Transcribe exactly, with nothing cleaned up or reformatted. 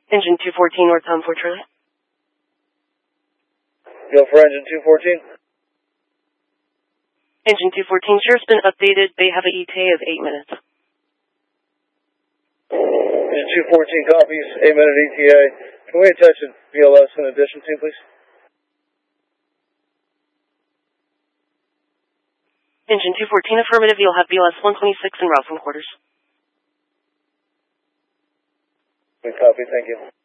Engine two fourteen, northbound for Charlie. Go for engine two fourteen. Engine two fourteen, sure, it's been updated. They have an E T A of eight minutes. Engine two fourteen copies, eight minute E T A. Can we attach a V L S in addition to, please? Engine two fourteen, affirmative. You'll have V L S one twenty-six en route from quarters. Good copy, thank you.